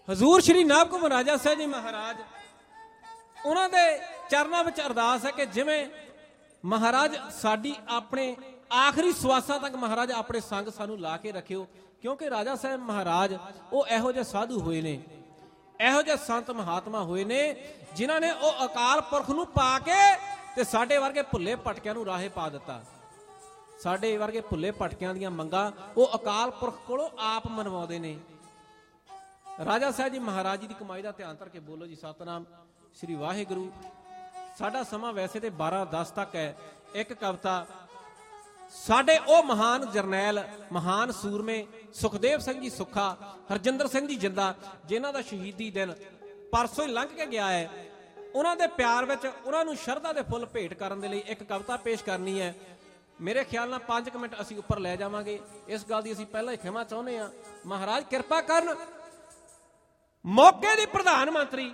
ਹਜ਼ੂਰ ਸ਼੍ਰੀ ਨਾਭ ਕੁਮਾਰ ਰਾਜਾ ਸਾਹਿਬ ਜੀ ਮਹਾਰਾਜ, ਉਹਨਾਂ ਦੇ ਚਰਨਾਂ ਵਿੱਚ ਅਰਦਾਸ ਹੈ ਕਿ ਜਿਵੇਂ ਮਹਾਰਾਜ ਸਾਡੀ ਆਪਣੇ ਆਖਰੀ ਸਵਾਸਾਂ ਤੱਕ ਮਹਾਰਾਜ ਆਪਣੇ ਸੰਗ ਸਾਨੂੰ ਲਾ ਕੇ ਰੱਖਿਓ, ਕਿਉਂਕਿ ਰਾਜਾ ਸਾਹਿਬ ਮਹਾਰਾਜ ਉਹ ਇਹੋ ਜਿਹੇ ਸਾਧੂ ਹੋਏ ਨੇ, ਇਹੋ ਜਿਹੇ ਸੰਤ ਮਹਾਤਮਾ ਹੋਏ ਨੇ ਜਿਨ੍ਹਾਂ ਨੇ ਉਹ ਅਕਾਲ ਪੁਰਖ ਨੂੰ ਪਾ ਕੇ ਤੇ ਸਾਡੇ ਵਰਗੇ ਭੁੱਲੇ ਭਟਕਿਆਂ ਨੂੰ ਰਾਹੇ ਪਾ ਦਿੱਤਾ। ਸਾਡੇ ਵਰਗੇ ਭੁੱਲੇ ਭਟਕਿਆਂ ਦੀਆਂ ਮੰਗਾਂ ਉਹ ਅਕਾਲ ਪੁਰਖ ਕੋਲੋਂ ਆਪ ਮਨਵਾਉਂਦੇ ਨੇ। ਰਾਜਾ ਸਾਹਿਬ ਜੀ ਮਹਾਰਾਜ ਜੀ ਦੀ ਕਮਾਈ ਦਾ ਧਿਆਨ ਧਰ ਕੇ ਬੋਲੋ ਜੀ ਸਤਨਾਮ ਸ੍ਰੀ ਵਾਹਿਗੁਰੂ। ਸਾਡਾ ਸਮਾਂ ਵੈਸੇ ਤੇ 12:10 ਤੱਕ ਹੈ। ਇੱਕ ਕਵਿਤਾ ਸਾਡੇ ਉਹ ਮਹਾਨ ਜਰਨੈਲ, ਮਹਾਨ ਸੂਰਮੇ ਸੁਖਦੇਵ ਸਿੰਘ ਜੀ ਸੁੱਖਾ, ਹਰਜਿੰਦਰ ਸਿੰਘ ਜੀ ਜਿੰਦਾ, ਜਿਨ੍ਹਾਂ ਦਾ ਸ਼ਹੀਦੀ ਦਿਨ ਪਰਸੋਂ ਹੀ ਲੰਘ ਕੇ ਗਿਆ ਹੈ, ਉਹਨਾਂ ਦੇ ਪਿਆਰ ਵਿੱਚ ਉਹਨਾਂ ਨੂੰ ਸ਼ਰਧਾ ਦੇ ਫੁੱਲ ਭੇਟ ਕਰਨ ਦੇ ਲਈ ਇੱਕ ਕਵਿਤਾ ਪੇਸ਼ ਕਰਨੀ ਹੈ। ਮੇਰੇ ਖਿਆਲ ਨਾਲ 5 ਮਿੰਟ ਅਸੀਂ ਉੱਪਰ ਲੈ ਜਾਵਾਂਗੇ। ਇਸ ਗੱਲ ਦੀ ਅਸੀਂ ਪਹਿਲਾਂ ਹੀ ਖਿਮਾ ਚਾਹੁੰਦੇ ਹਾਂ। ਮਹਾਰਾਜ ਕਿਰਪਾ ਕਰਨ। ਮੌਕੇ ਦੀ ਪ੍ਰਧਾਨ ਮੰਤਰੀ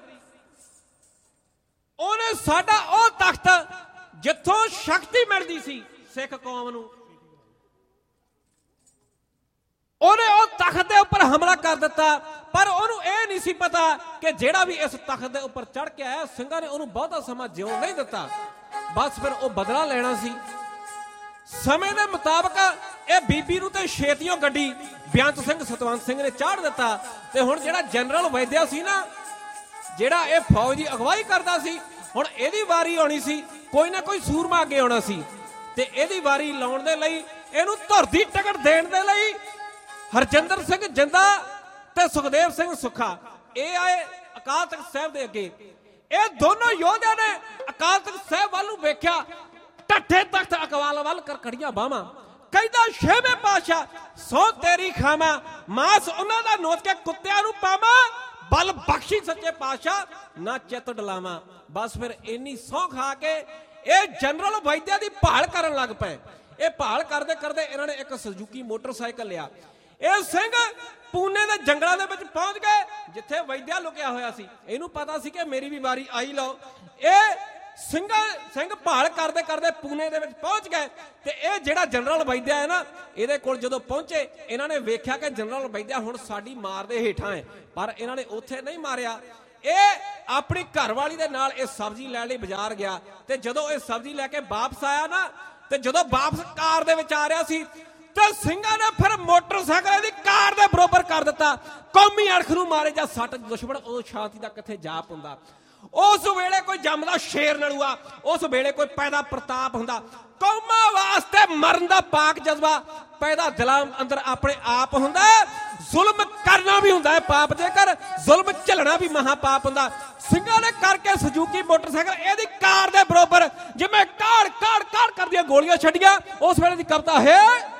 ਉਹਨੇ ਸਾਡਾ ਉਹ ਤਖਤ ਜਿੱਥੋਂ ਸ਼ਕਤੀ ਮਿਲਦੀ ਸੀ ਸਿੱਖ ਕੌਮ ਨੂੰ, ਉਹਨੇ ਉਹ ਤਖਤ ਦੇ ਉੱਪਰ ਹਮਲਾ ਕਰ ਦਿੱਤਾ। ਪਰ ਉਹਨੂੰ ਇਹ ਨਹੀਂ ਸੀ ਪਤਾ ਕਿ ਜਿਹੜਾ ਵੀ ਇਸ ਤਖਤ ਦੇ ਉੱਪਰ ਚੜ ਕੇ ਆਇਆ, ਸਿੰਘਾਂ ਨੇ ਉਹਨੂੰ ਬਹੁਤਾ ਸਮਾਂ ਜਿਉਣ ਨਹੀਂ ਦਿੱਤਾ। ਬਸ ਫਿਰ ਉਹ ਬਦਲਾ ਲੈਣਾ ਸੀ। ਸਮੇਂ ਦੇ ਮੁਤਾਬਕ ਇਹ ਬੀਬੀ ਨੂੰ ਤੇ ਛੇਤੀਓਂ ਗੱਡੀ ਬੇਅੰਤ ਸਿੰਘ ਸਤਵੰਤ ਸਿੰਘ ਨੇ ਚਾੜ ਦਿੱਤਾ। ਤੇ ਹੁਣ ਜਿਹੜਾ ਜਨਰਲ ਵੈਦਿਆ ਸੀ ਨਾ, ਜਿਹੜਾ ਇਹ ਫੌਜ ਦੀ ਅਗਵਾਈ ਕਰਦਾ ਸੀ, ਹੁਣ ਇਹਦੀ ਵਾਰੀ ਆਉਣੀ ਸੀ। ਕੋਈ ਨਾ ਕੋਈ ਸੂਰਮਾ ਅੱਗੇ ਆਉਣਾ ਸੀ ਤੇ ਇਹਦੀ ਵਾਰੀ ਲਾਉਣ ਦੇ ਲਈ, ਇਹਨੂੰ ਧੁਰਦੀ ਟਿਕਟ ਦੇਣ ਦੇ ਲਈ ਹਰਜਿੰਦਰ ਸਿੰਘ ਜਿੰਦਾ ਤੇ ਸੁਖਦੇਵ ਸਿੰਘ ਸੁੱਖਾ ਇਹ ਆਏ ਅਕਾਲ ਤਖਤ ਸਾਹਿਬ ਦੇ ਅੱਗੇ। ਇਹ ਦੋਨੋਂ ਯੋਧਿਆਂ ਨੇ ਅਕਾਲ ਤਖਤ ਸਾਹਿਬ ਵੱਲ ਨੂੰ ਵੇਖਿਆ, ਢੱਠੇ ਤਖਤ ਅਕਵਾਲ ਵੱਲ ਕਰ ਖੜੀਆਂ ਬਾਹਾਂ। ਕਹਿੰਦਾ ਛੇਵੇਂ ਪਾਤਸ਼ਾਹ ਸੌ ਤੇਰੀ ਖਾਵਾਂ, ਮਾਸ ਉਹਨਾਂ ਦਾ ਨੋਚ ਕੇ ਕੁੱਤਿਆਂ ਨੂੰ ਪਾਵਾਂ, ਬਲ ਬਖਸ਼ੀ ਸੱਚੇ ਪਾਤਸ਼ਾਹ ਨਾ ਚਿੱਤ ਡਲਾਵਾਂ। ਬਸ ਫਿਰ ਇੰਨੀ ਸਹੁੰ ਖਾ ਕੇ ਇਹ ਜਨਰਲ ਵੈਦਿਆ ਦੀ ਭਾਲ ਕਰਨ ਲੱਗ ਪਏ। ਇਹ ਭਾਲ ਕਰਦੇ ਕਰਦੇ ਇਹਨਾਂ ਨੇ ਇੱਕ ਸੁਜ਼ੂਕੀ ਮੋਟਰਸਾਈਕਲ ਲਿਆ। ਇਹ ਸਿੰਘ ਪੂਨੇ ਦੇ ਜੰਗਲਾਂ ਦੇ ਵਿੱਚ ਪਹੁੰਚ ਗਏ ਜਿੱਥੇ ਵੈਦਿਆ ਲੁਕਿਆ ਹੋਇਆ ਸੀ। ਇਹਨੂੰ ਪਤਾ ਸੀ ਕਿ ਮੇਰੀ ਵੀ ਵਾਰੀ ਆਈ ਲਓ। ਇਹ ਸਿੰਘ ਭਾਲ ਕਰਦੇ ਕਰਦੇ ਪੂਨੇ ਦੇ ਵਿੱਚ ਪਹੁੰਚ ਗਏ ਤੇ ਇਹ ਜਿਹੜਾ ਜਨਰਲ ਵੈਦਿਆ ਹੈ ਨਾ, ਇਹਦੇ ਕੋਲ ਜਦੋਂ ਪਹੁੰਚੇ ਇਹਨਾਂ ਨੇ ਵੇਖਿਆ ਕਿ ਜਨਰਲ ਵੈਦਿਆ ਹੁਣ ਸਾਡੀ ਮਾਰ ਦੇ ਹੇਠਾਂ ਹੈ। ਪਰ ਇਹਨਾਂ ਨੇ ਉੱਥੇ ਨਹੀਂ ਮਾਰਿਆ। ਇਹ ਆਪਣੀ ਘਰਵਾਲੀ ਦੇ ਨਾਲ ਇਹ ਸਬਜ਼ੀ ਲੈਣ ਲਈ ਬਾਜ਼ਾਰ ਗਿਆ ਤੇ ਜਦੋਂ ਇਹ ਸਬਜ਼ੀ ਲੈ ਕੇ ਵਾਪਸ ਆਇਆ ਨਾ, ਤੇ ਜਦੋਂ ਵਾਪਸ ਕਾਰ ਦੇ ਵਿੱਚ ਆ ਰਿਹਾ ਸੀ ਤੇ ਸਿੰਘਾਂ ਨੇ ਫਿਰ ਮੋਟਰਸਾਈਕਲ ਦੀ ਕਾਰ ਦੇ ਬਰੋਬਰ ਕਰ ਦਿੱਤਾ। ਕੌਮੀ ਅਣਖ ਨੂੰ ਮਾਰੇ ਜਾਂ ਸੱਟ ਦੁਸ਼ਮਣ, ਉਦੋਂ ਸ਼ਾਂਤੀ ਦਾ ਕਿੱਥੇ ਜਾਪ ਹੁੰਦਾ। ਉਸ ਵੇਲੇ ਕੋਈ ਜੰਮਦਾ ਸ਼ੇਰ ਨਲੂਆ, ਉਸ ਵੇਲੇ ਕੋਈ ਪੈਦਾ ਪ੍ਰਤਾਪ ਹੁੰਦਾ। ਕੌਮਾਂ ਵਾਸਤੇ ਮਰਨ ਦਾ ਪਾਕ ਜਜ਼ਬਾ ਪੈਦਾ ਦਿਲਾਂ ਅੰਦਰ ਆਪਣੇ ਆਪ ਹੁੰਦਾ। ਜ਼ੁਲਮ ਕਰਨਾ ਵੀ ਹੁੰਦਾ ਹੈ ਪਾਪ, ਜੇਕਰ ਜ਼ੁਲਮ ਝੱਲਣਾ ਵੀ ਮਹਾ ਪਾਪ ਹੁੰਦਾ। ਸਿੰਘਾਂ ਨੇ ਕਰਕੇ ਸੁਜ਼ੂਕੀ ਮੋਟਰਸਾਈਕਲ ਇਹਦੀ ਕਾਰ ਦੇ ਬਰੋਬਰ ਜਿਵੇਂ ਕਾੜ ਕਾੜ ਕਾੜ ਕਰਦੀਆਂ ਗੋਲੀਆਂ ਛੱਡੀਆਂ। ਉਸ ਵੇਲੇ ਦੀ ਕਵਿਤਾ ਹੈ